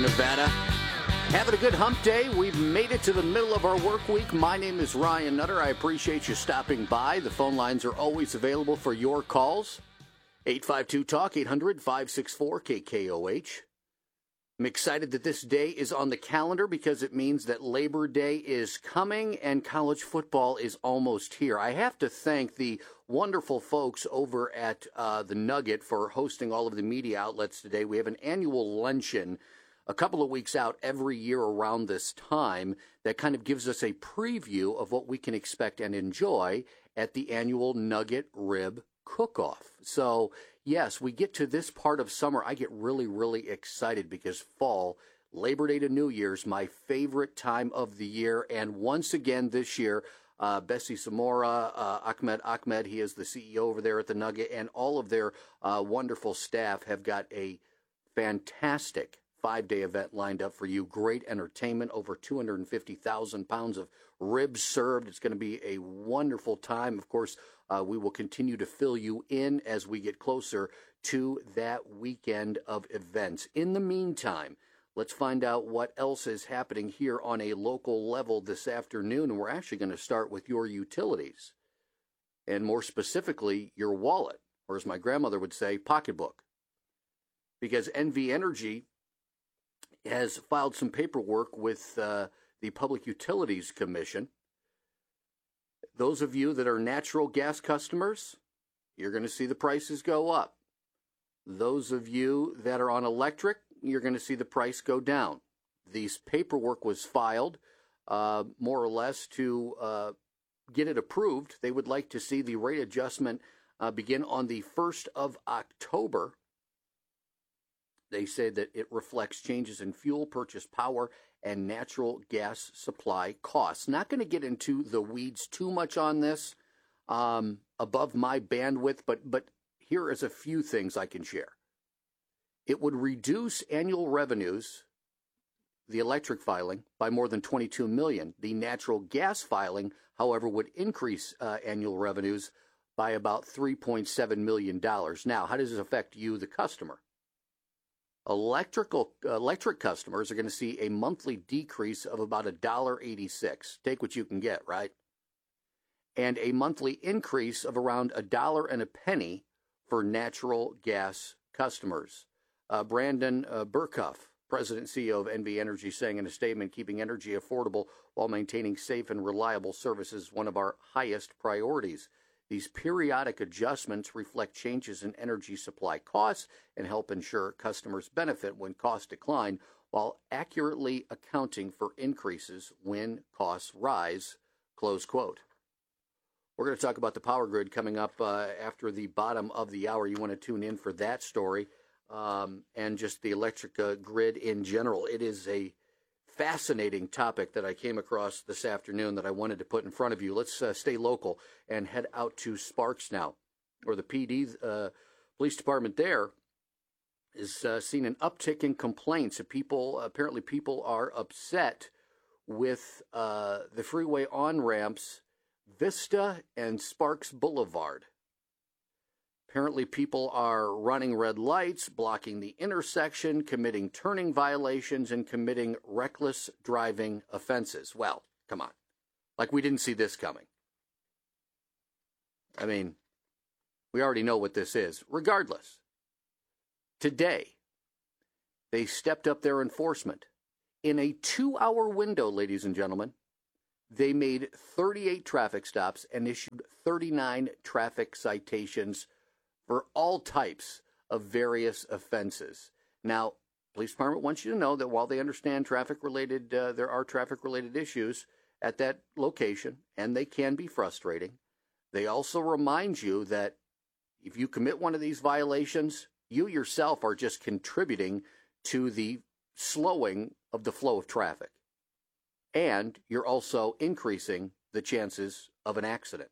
Nevada. Having a good hump day. We've made it to the middle of our work week. My name is Ryan Nutter. I appreciate you stopping by. The phone lines are always available for your calls. 852-TALK, 800-564-KKOH. I'm excited that this day is on the calendar because it means that Labor Day is coming and college football is almost here. I have to thank the wonderful folks over at the Nugget for hosting all of the media outlets today. We have an annual luncheon a couple of weeks out every year around this time that kind of gives us a preview of what we can expect and enjoy at the annual Nugget Rib Cook-Off. So, yes, we get to this part of summer. I get really, really excited because fall, Labor Day to New Year's, my favorite time of the year. And once again this year, Bessie Samora, Ahmed, he is the CEO over there at the Nugget, and all of their wonderful staff have got a fantastic 5-day event lined up for you. Great entertainment, over 250,000 pounds of ribs served. It's going to be a wonderful time. Of course, we will continue to fill you in as we get closer to that weekend of events. In the meantime, let's find out what else is happening here on a local level this afternoon. And we're actually going to start with your utilities, and more specifically, your wallet, or as my grandmother would say, pocketbook. Because NV Energy has filed some paperwork with the Public Utilities Commission. Those of you that are natural gas customers, you're going to see the prices go up. Those of you that are on electric, you're going to see the price go down. This paperwork was filed more or less to get it approved. They would like to see the rate adjustment begin on the 1st of October. They say that it reflects changes in fuel purchase power and natural gas supply costs. Not going to get into the weeds too much on this, above my bandwidth, but here is a few things I can share. It would reduce annual revenues, the electric filing, by more than $22 million. The natural gas filing, however, would increase annual revenues by about $3.7 million. Now, how does this affect you, the customer? Electric customers are going to see a monthly decrease of about $1.86. Take what you can get, right? And a monthly increase of around $1.01 for natural gas customers. Brandon Burkhoff, President and CEO of NV Energy, saying in a statement, keeping energy affordable while maintaining safe and reliable service is one of our highest priorities. These periodic adjustments reflect changes in energy supply costs and help ensure customers benefit when costs decline while accurately accounting for increases when costs rise, close quote. We're going to talk about the power grid coming up after the bottom of the hour. You want to tune in for that story and just the electric grid in general. It is a fascinating topic that I came across this afternoon that I wanted to put in front of you. Let's stay local and head out to Sparks now, where the PD, police department there, is seeing an uptick in complaints. Apparently people are upset with the freeway on-ramps, Vista and Sparks Boulevard. Apparently people are running red lights, blocking the intersection, committing turning violations, and committing reckless driving offenses. Well, come on. Like we didn't see this coming. I mean, we already know what this is. Regardless, today, they stepped up their enforcement. In a 2-hour window, ladies and gentlemen, they made 38 traffic stops and issued 39 traffic citations for all types of various offenses. Now, police department wants you to know that while they understand traffic-related, there are traffic-related issues at that location, and they can be frustrating, they also remind you that if you commit one of these violations, you yourself are just contributing to the slowing of the flow of traffic. And you're also increasing the chances of an accident.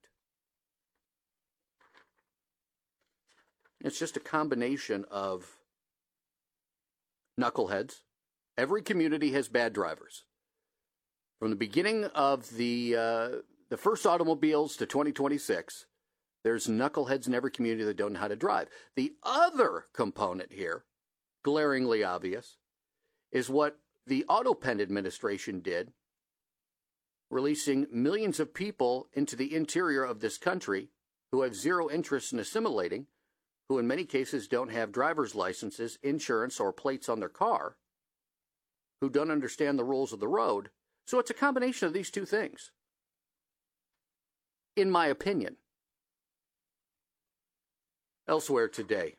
It's just a combination of knuckleheads. Every community has bad drivers. From the beginning of the first automobiles to 2026, there's knuckleheads in every community that don't know how to drive. The other component here, glaringly obvious, is what the AutoPen administration did, releasing millions of people into the interior of this country who have zero interest in assimilating, who in many cases don't have driver's licenses, insurance, or plates on their car, who don't understand the rules of the road. So it's a combination of these two things, in my opinion. Elsewhere today,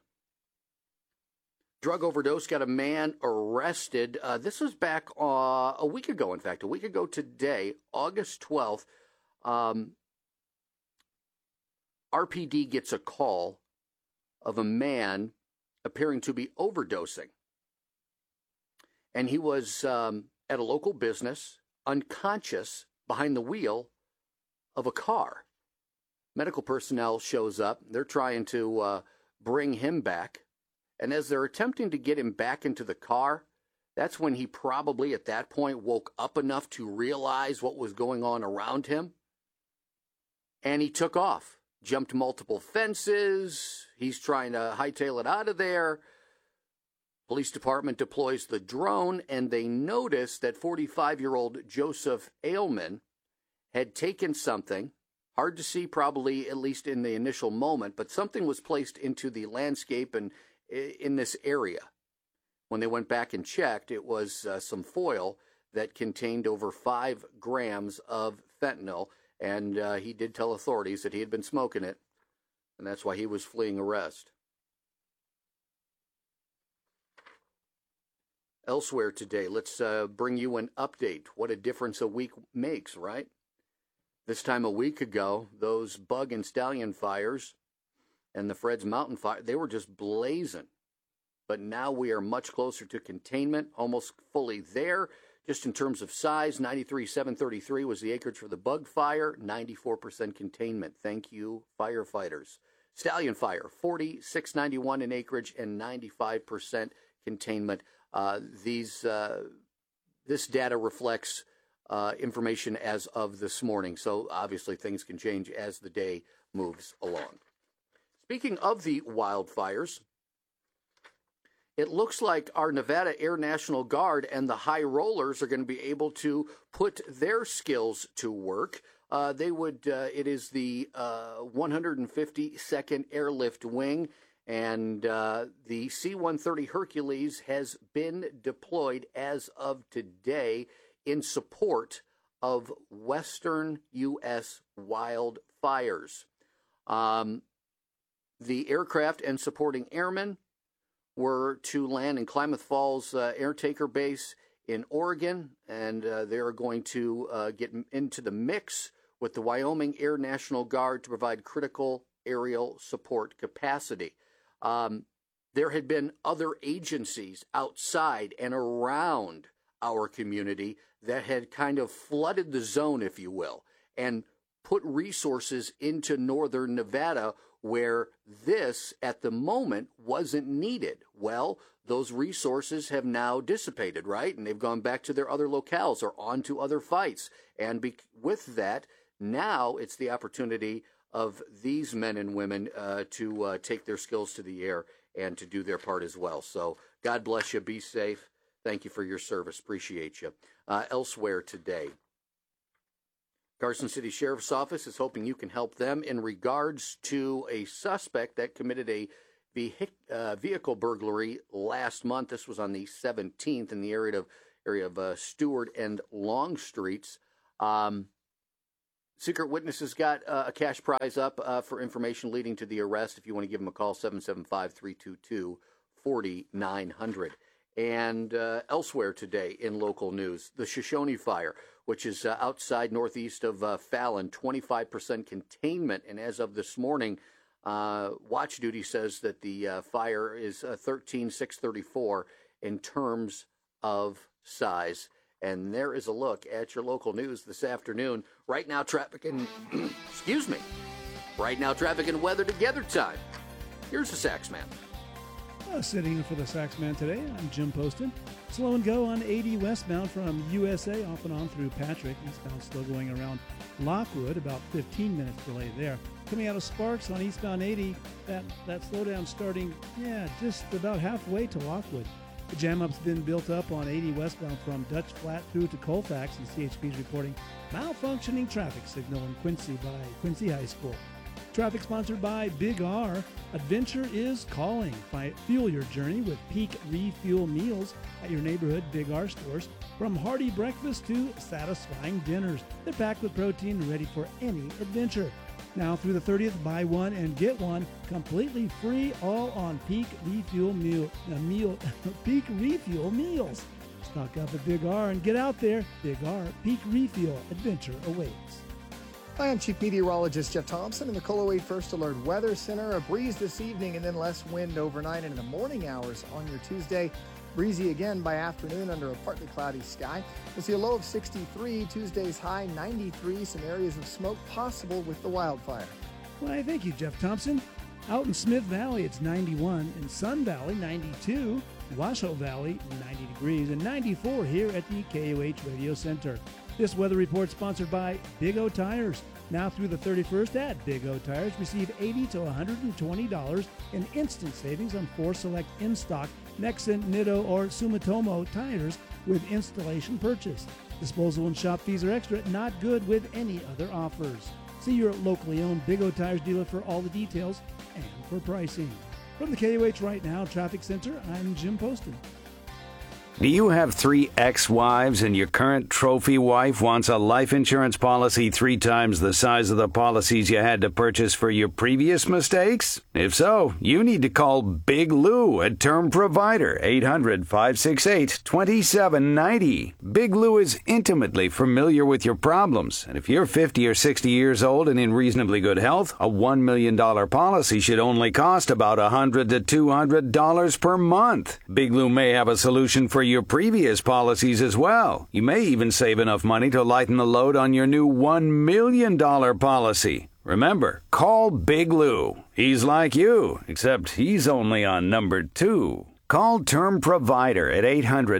drug overdose got a man arrested. This was back a week ago, in fact, a week ago today, August 12th. RPD gets a call of a man appearing to be overdosing. And he was at a local business, unconscious, behind the wheel of a car. Medical personnel shows up. They're trying to bring him back. And as they're attempting to get him back into the car, that's when he probably at that point woke up enough to realize what was going on around him. And he took off, jumped multiple fences. He's trying to hightail it out of there. Police department deploys the drone, and they notice that 45-year-old Joseph Ailman had taken something, hard to see probably at least in the initial moment, but something was placed into the landscape and in this area. When they went back and checked, it was some foil that contained over 5 grams of fentanyl, and he did tell authorities that he had been smoking it, and that's why he was fleeing arrest. Elsewhere today, let's bring you an update. What a difference a week makes, right? This time a week ago, those bug and stallion fires and the Fred's Mountain fire, they were just blazing. But now we are much closer to containment, almost fully there. Just in terms of size, 93,733 was the acreage for the bug fire, 94% containment. Thank you, firefighters. Stallion fire, 40,691 in acreage and 95% containment. This data reflects information as of this morning, so obviously things can change as the day moves along. Speaking of the wildfires, it looks like our Nevada Air National Guard and the high rollers are going to be able to put their skills to work. It is the 152nd Airlift Wing, and the C-130 Hercules has been deployed as of today in support of western U.S. wildfires. The aircraft and supporting airmen were to land in Klamath Falls Air Taker Base in Oregon, and they are going to get into the mix with the Wyoming Air National Guard to provide critical aerial support capacity. There had been other agencies outside and around our community that had kind of flooded the zone, if you will, and put resources into northern Nevada where this, at the moment, wasn't needed. Well, those resources have now dissipated, right? And they've gone back to their other locales or on to other fights. And with that, now it's the opportunity of these men and women to take their skills to the air and to do their part as well. So God bless you. Be safe. Thank you for your service. Appreciate you. Elsewhere today, Carson City Sheriff's Office is hoping you can help them in regards to a suspect that committed a vehicle burglary last month. This was on the 17th in the area of Stewart and Long Streets. Secret Witnesses got a cash prize up for information leading to the arrest. If you want to give them a call, 775-322-4900. And elsewhere today in local news, the Shoshone Fire, which is outside northeast of Fallon, 25% containment. And as of this morning, Watch Duty says that the fire is 13,634 in terms of size. And there is a look at your local news this afternoon. Right now, traffic and, right now, traffic and weather together time. Here's the Saxman. Sitting in for the Saxman today, I'm Jim Poston. Slow and go on 80 westbound from USA off and on through Patrick. Eastbound still going around Lockwood, about 15 minutes delay there. Coming out of Sparks on eastbound 80, that slowdown starting, just about halfway to Lockwood. The jam-up's been built up on 80 westbound from Dutch Flat through to Colfax, and CHP is reporting malfunctioning traffic signal in Quincy by Quincy High School. Traffic sponsored by Big R. Adventure is calling. Fuel your journey with peak refuel meals at your neighborhood Big R stores. From hearty breakfast to satisfying dinners, they're packed with protein and ready for any adventure. Now through the 30th, buy one and get one completely free, all on peak refuel peak refuel meals. Stock up at Big R and get out there. Big R Peak Refuel Adventure awaits. Hi, I'm Chief Meteorologist Jeff Thompson in the KOLO 8 First Alert Weather Center. A breeze this evening and then less wind overnight and in the morning hours on your Tuesday. Breezy again by afternoon under a partly cloudy sky. We'll see a low of 63, Tuesday's high 93, some areas of smoke possible with the wildfire. Why, thank you, Jeff Thompson. Out in Smith Valley, it's 91. In Sun Valley, 92. Washoe Valley, 90 degrees. And 94 here at the KOH Radio Center. This weather report sponsored by Big O Tires. Now through the 31st at Big O Tires, receive $80 to $120 in instant savings on 4 select in-stock Nexen, Nitto, or Sumitomo tires with installation purchase. Disposal and shop fees are extra, not good with any other offers. See your locally owned Big O Tires dealer for all the details and for pricing. From the KOH Right Now Traffic Center, I'm Jim Poston. Do you have 3 ex-wives and your current trophy wife wants a life insurance policy 3 times the size of the policies you had to purchase for your previous mistakes? If so, you need to call Big Lou, a term provider, 800-568-2790. Big Lou is intimately familiar with your problems, and if you're 50 or 60 years old and in reasonably good health, a $1 million policy should only cost about $100 to $200 per month. Big Lou may have a solution for your previous policies as well. You may even save enough money to lighten the load on your new $1 million policy. Remember, call Big Lou. He's like you, except he's only on number 2. Call Term Provider at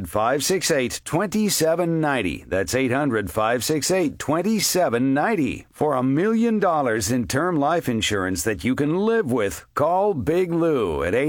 800-568-2790. That's 800-568-2790. For $1 million in term life insurance that you can live with, call Big Lou at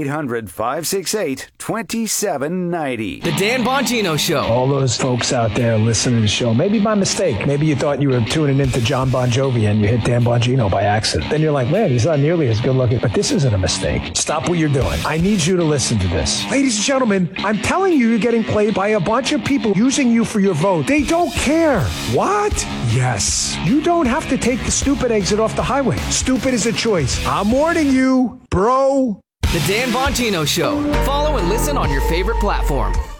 800-568-2790. The Dan Bongino Show. All those folks out there listening to the show, maybe by mistake. Maybe you thought you were tuning into John Bon Jovi and you hit Dan Bongino by accident. Then you're like, man, he's not nearly as good looking. But this isn't a mistake. Stop what you're doing. I need you to listen to this. Ladies and gentlemen, I'm telling you, you're getting played by a bunch of people using you for your vote. They don't care. What? Yes. You don't have to take the stupid exit off the highway. Stupid is a choice. I'm warning you, bro. The Dan Bongino Show. Follow and listen on your favorite platform.